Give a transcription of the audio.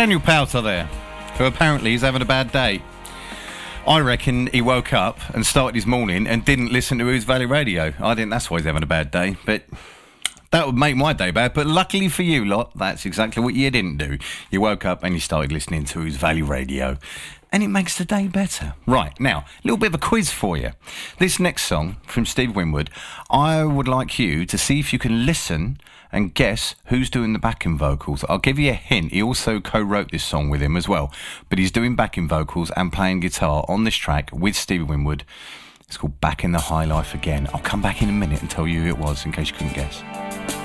Daniel Powter there, who apparently is having a bad day. I reckon he woke up and started his morning and didn't listen to Who's Valley Radio. I think that's why he's having a bad day, but that would make my day bad. But luckily for you lot, that's exactly what you didn't do. You woke up and you started listening to Who's Valley Radio, and it makes the day better. Right, now, a little bit of a quiz for you. This next song from Steve Winwood, I would like you to see if you can listen and guess who's doing the backing vocals. I'll give you a hint. He also co-wrote this song with him as well, but he's doing backing vocals and playing guitar on this track with Steve Winwood. It's called Back in the High Life Again. I'll come back in a minute and tell you who it was in case you couldn't guess.